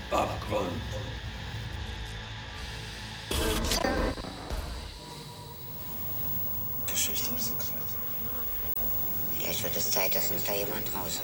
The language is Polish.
Abgrund. Vielleicht wird es Zeit, dass uns da jemand raushol.